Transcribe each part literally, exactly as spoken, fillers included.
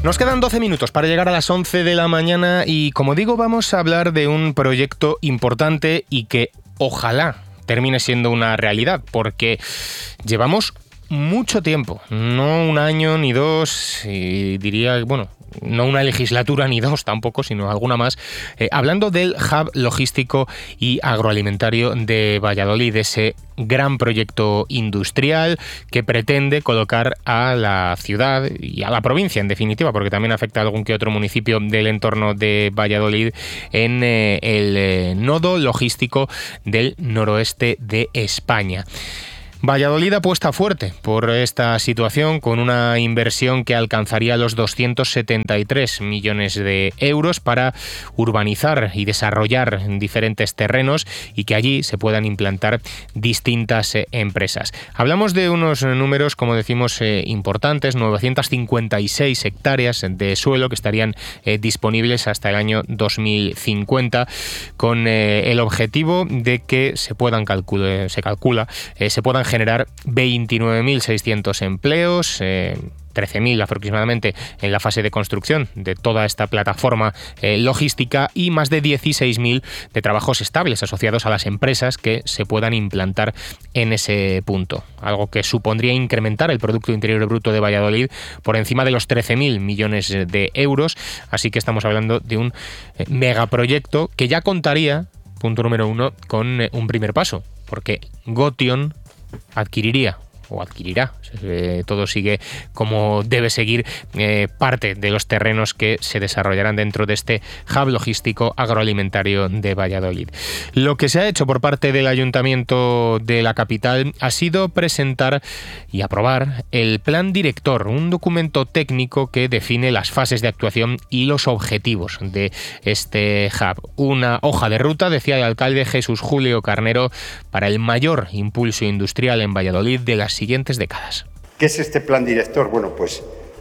Nos quedan doce minutos para llegar a las once de la mañana y, como digo, vamos a hablar de un proyecto importante y que ojalá termine siendo una realidad, porque llevamos mucho tiempo, no un año ni dos, y diría, bueno, no una legislatura ni dos tampoco, sino alguna más, eh, hablando del hub logístico y agroalimentario de Valladolid, ese gran proyecto industrial que pretende colocar a la ciudad y a la provincia, en definitiva, porque también afecta a algún que otro municipio del entorno de Valladolid, en eh, el eh, nodo logístico del noroeste de España. Valladolid apuesta fuerte por esta situación con una inversión que alcanzaría los doscientos setenta y tres millones de euros para urbanizar y desarrollar diferentes terrenos y que allí se puedan implantar distintas eh, empresas. Hablamos de unos números, como decimos, eh, importantes, novecientas cincuenta y seis hectáreas de suelo que estarían eh, disponibles hasta el año dos mil cincuenta, con eh, el objetivo de que se puedan calcular, se calcula, eh, se puedan generar veintinueve mil seiscientos empleos, eh, trece mil aproximadamente en la fase de construcción de toda esta plataforma eh, logística y más de dieciséis mil de trabajos estables asociados a las empresas que se puedan implantar en ese punto. Algo que supondría incrementar el Producto Interior Bruto de Valladolid por encima de los trece mil millones de euros. Así que estamos hablando de un eh, megaproyecto que ya contaría, punto número uno, con eh, un primer paso, porque Gotion adquiriría o adquirirá, eh, todo sigue como debe seguir, eh, parte de los terrenos que se desarrollarán dentro de este hub logístico agroalimentario de Valladolid. Lo que se ha hecho por parte del Ayuntamiento de la capital ha sido presentar y aprobar el Plan Director, un documento técnico que define las fases de actuación y los objetivos de este hub. Una hoja de ruta, decía el alcalde Jesús Julio Carnero, para el mayor impulso industrial en Valladolid de las siguientes décadas. ¿Qué es este plan director? Bueno, pues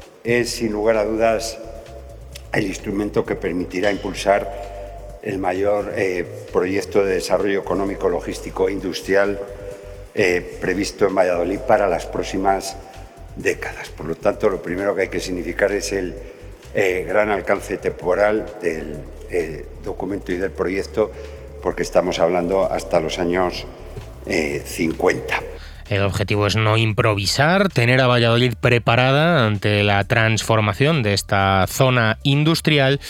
es sin lugar a dudas el instrumento que permitirá impulsar el mayor eh, proyecto de desarrollo económico, logístico e industrial eh, previsto en Valladolid para las próximas décadas. Por lo tanto, lo primero que hay que significar es el eh, gran alcance temporal del eh, documento y del proyecto, porque estamos hablando hasta los años eh, cincuenta. El objetivo es no improvisar, tener a Valladolid preparada ante la transformación de esta zona industrial,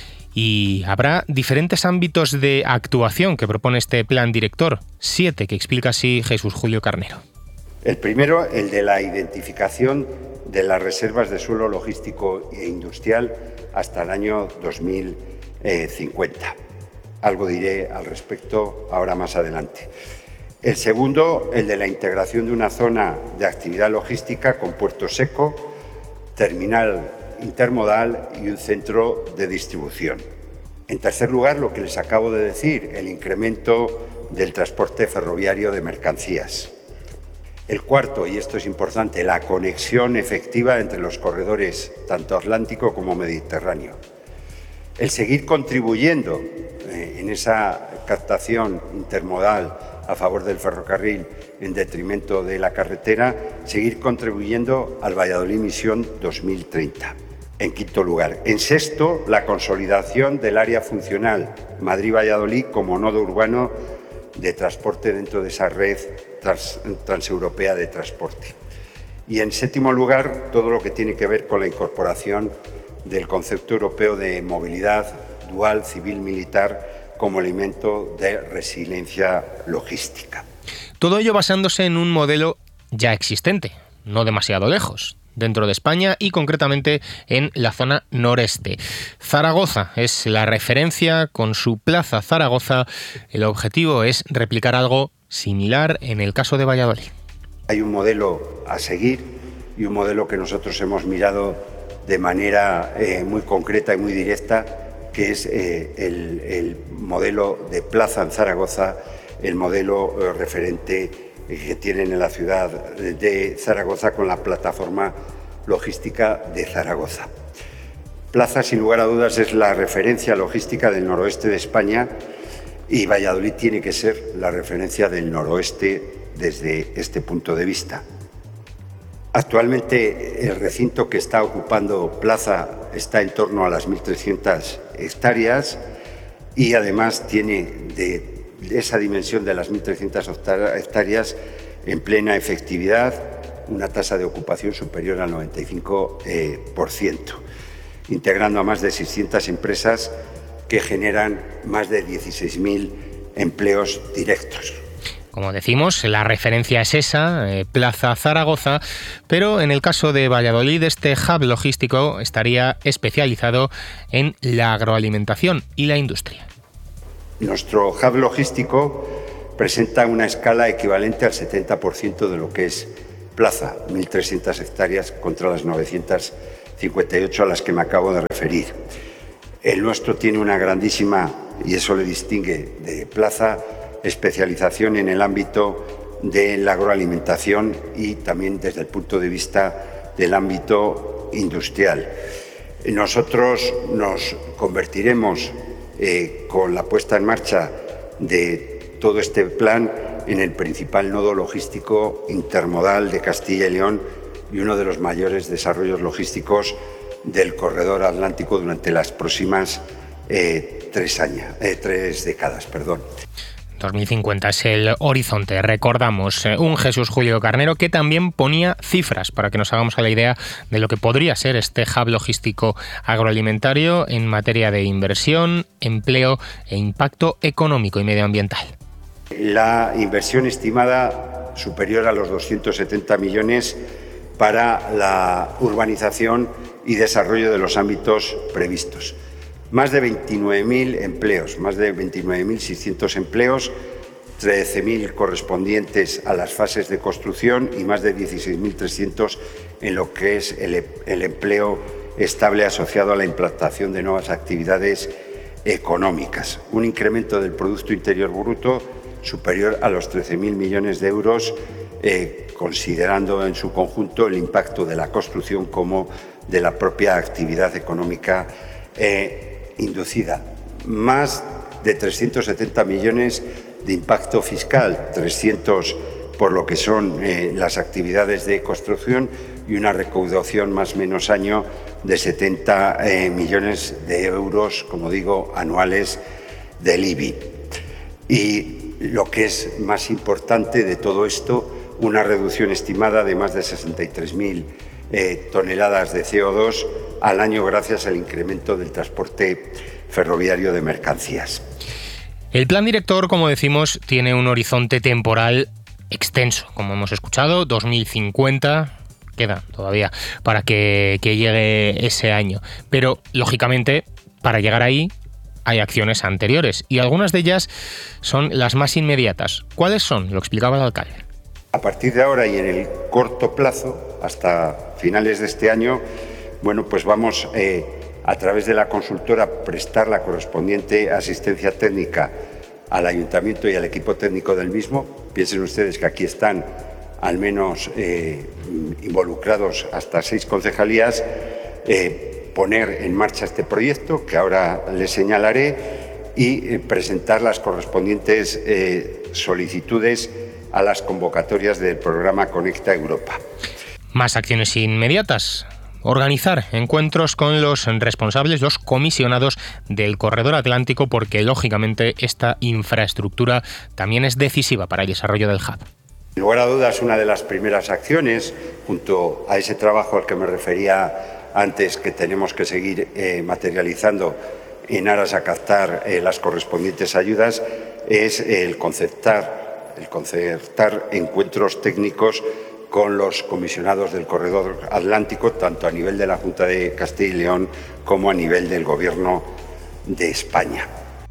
y habrá diferentes ámbitos de actuación que propone este plan director, siete que explica así Jesús Julio Carnero. El primero, el de la identificación de las reservas de suelo logístico e industrial hasta el año dos mil cincuenta. Algo diré al respecto ahora más adelante. El segundo, el de la integración de una zona de actividad logística con puerto seco, terminal intermodal y un centro de distribución. En tercer lugar, lo que les acabo de decir, el incremento del transporte ferroviario de mercancías. El cuarto, y esto es importante, la conexión efectiva entre los corredores tanto atlántico como mediterráneo. El seguir contribuyendo eh, en esa captación intermodal a favor del ferrocarril en detrimento de la carretera, seguir contribuyendo al Valladolid Misión dos mil treinta. En quinto lugar. En sexto, la consolidación del área funcional Madrid-Valladolid como nodo urbano de transporte dentro de esa red trans, transeuropea de transporte. Y en séptimo lugar, todo lo que tiene que ver con la incorporación del concepto europeo de movilidad dual civil-militar como elemento de resiliencia logística. Todo ello basándose en un modelo ya existente, no demasiado lejos, dentro de España y concretamente en la zona noreste. Zaragoza es la referencia con su Plaza Zaragoza. El objetivo es replicar algo similar en el caso de Valladolid. Hay un modelo a seguir y un modelo que nosotros hemos mirado de manera eh, muy concreta y muy directa, que es eh, el, el modelo de Plaza en Zaragoza, el modelo eh, referente eh, que tienen en la ciudad de Zaragoza con la plataforma logística de Zaragoza. Plaza, sin lugar a dudas, es la referencia logística del noroeste de España y Valladolid tiene que ser la referencia del noroeste desde este punto de vista. Actualmente, el recinto que está ocupando Plaza está en torno a las mil trescientas hectáreas y además tiene de esa dimensión de las mil trescientas hectáreas en plena efectividad una tasa de ocupación superior al noventa y cinco por ciento, integrando a más de seiscientas empresas que generan más de dieciséis mil empleos directos. Como decimos, la referencia es esa, eh, Plaza Zaragoza, pero en el caso de Valladolid este hub logístico estaría especializado en la agroalimentación y la industria. Nuestro hub logístico presenta una escala equivalente al setenta por ciento de lo que es Plaza, mil trescientas hectáreas contra las novecientas cincuenta y ocho a las que me acabo de referir. El nuestro tiene una grandísima, y eso le distingue de Plaza, especialización en el ámbito de la agroalimentación y también desde el punto de vista del ámbito industrial. Nosotros nos convertiremos eh, con la puesta en marcha de todo este plan en el principal nodo logístico intermodal de Castilla y León y uno de los mayores desarrollos logísticos del corredor atlántico durante las próximas eh, tres años, eh, tres décadas, perdón. dos mil cincuenta es el horizonte, recordamos, un Jesús Julio Carnero que también ponía cifras para que nos hagamos a la idea de lo que podría ser este hub logístico agroalimentario en materia de inversión, empleo e impacto económico y medioambiental. La inversión estimada superior a los doscientos setenta millones para la urbanización y desarrollo de los ámbitos previstos. Más de veintinueve mil empleos, más de veintinueve mil seiscientos empleos, trece mil correspondientes a las fases de construcción y más de dieciséis mil trescientos en lo que es el, el empleo estable asociado a la implantación de nuevas actividades económicas. Un incremento del Producto Interior Bruto superior a los trece mil millones de euros, eh, considerando en su conjunto el impacto de la construcción como de la propia actividad económica eh, inducida. Más de trescientos setenta millones de impacto fiscal, trescientos por lo que son eh, las actividades de construcción y una recaudación más o menos año de setenta eh, millones de euros, como digo, anuales del I B I. Y lo que es más importante de todo esto, una reducción estimada de más de sesenta y tres mil eh, toneladas de C O dos al año gracias al incremento del transporte ferroviario de mercancías. El plan director, como decimos, tiene un horizonte temporal extenso, como hemos escuchado, dos mil cincuenta, queda todavía para que, que llegue ese año. Pero, lógicamente, para llegar ahí hay acciones anteriores y algunas de ellas son las más inmediatas. ¿Cuáles son? Lo explicaba el alcalde. A partir de ahora y en el corto plazo, hasta finales de este año, bueno, pues vamos eh, a través de la consultora a prestar la correspondiente asistencia técnica al ayuntamiento y al equipo técnico del mismo. Piensen ustedes que aquí están al menos eh, involucrados hasta seis concejalías, eh, poner en marcha este proyecto, que ahora les señalaré, y eh, presentar las correspondientes eh, solicitudes a las convocatorias del programa Conecta Europa. Más acciones inmediatas. Organizar encuentros con los responsables, los comisionados del Corredor Atlántico, porque lógicamente esta infraestructura también es decisiva para el desarrollo del hub. Sin lugar a dudas, una de las primeras acciones, junto a ese trabajo al que me refería antes, que tenemos que seguir eh, materializando en aras a captar eh, las correspondientes ayudas, es el concertar, el concertar encuentros técnicos con los comisionados del Corredor Atlántico, tanto a nivel de la Junta de Castilla y León como a nivel del Gobierno de España.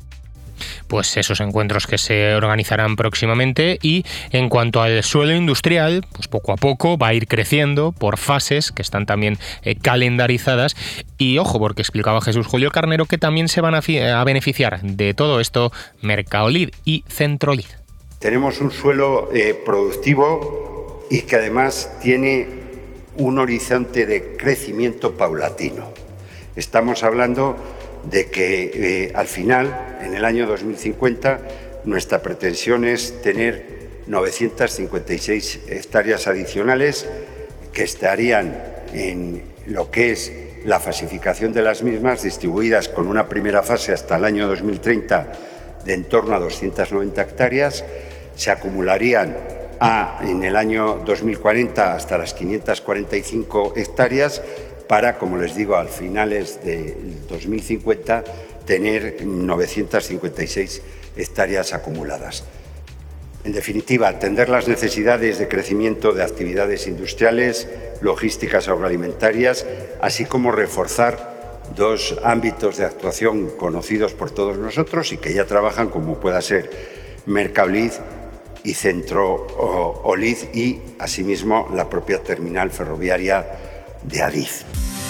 Pues esos encuentros que se organizarán próximamente. Y en cuanto al suelo industrial, pues poco a poco va a ir creciendo por fases que están también eh, calendarizadas. Y ojo, porque explicaba Jesús Julio Carnero que también se van a, a beneficiar de todo esto Mercaolid y Centrolid. Tenemos un suelo eh, productivo y que además tiene un horizonte de crecimiento paulatino. Estamos hablando de que eh, al final, en el año dos mil cincuenta, nuestra pretensión es tener novecientas cincuenta y seis hectáreas adicionales que estarían en lo que es la fasificación de las mismas, distribuidas con una primera fase hasta el año dos mil treinta de en torno a doscientas noventa hectáreas, se acumularían a, en el año dos mil cuarenta hasta las quinientas cuarenta y cinco hectáreas para, como les digo, al finales del dos mil cincuenta tener novecientas cincuenta y seis hectáreas acumuladas. En definitiva, atender las necesidades de crecimiento de actividades industriales, logísticas agroalimentarias, así como reforzar dos ámbitos de actuación conocidos por todos nosotros y que ya trabajan, como pueda ser Mercaolid y Centro Olid y, asimismo, la propia terminal ferroviaria de Adif.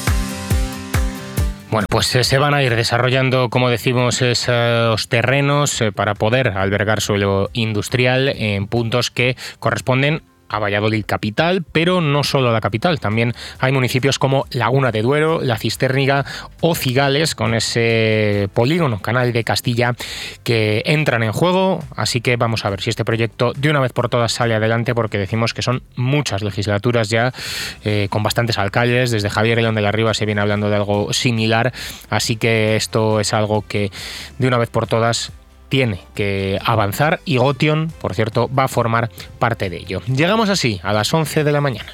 Bueno, pues eh, se van a ir desarrollando, como decimos, esos terrenos eh, para poder albergar suelo industrial en puntos que corresponden a Valladolid capital, pero no solo a la capital, también hay municipios como Laguna de Duero, La Cistérniga o Cigales, con ese polígono Canal de Castilla, que entran en juego, así que vamos a ver si este proyecto de una vez por todas sale adelante, porque decimos que son muchas legislaturas ya, eh, con bastantes alcaldes, desde Javier León de la Riva se viene hablando de algo similar, así que esto es algo que de una vez por todas tiene que avanzar y Gotion, por cierto, va a formar parte de ello. Llegamos así a las once de la mañana.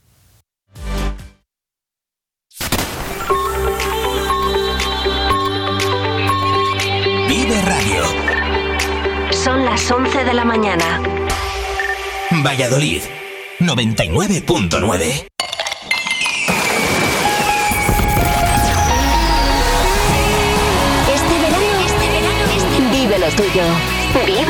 Vive Radio. Son las once de la mañana. Valladolid, noventa y nueve punto nueve. Este verano, este verano, este... Vive lo tuyo. Vive